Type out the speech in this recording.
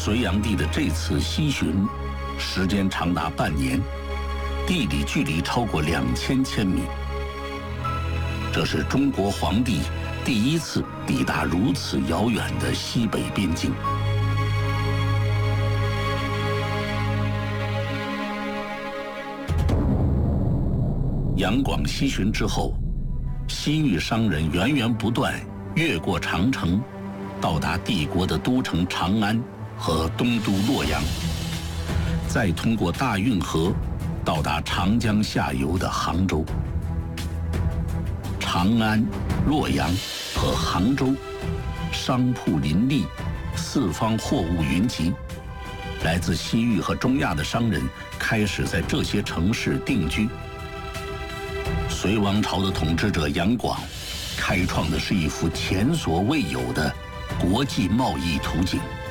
隋炀帝的这次西巡，时间长达半年，地理距离超过2000千米。这是中国皇帝第一次抵达如此遥远的西北边境。杨广西巡之后，西域商人源源不断越过长城，到达帝国的都城长安和东都洛阳，再通过大运河到达长江下游的杭州。长安、洛阳和杭州商铺林立，四方货物云集，来自西域和中亚的商人开始在这些城市定居。隋王朝的统治者杨广开创的是一幅前所未有的国际贸易途径。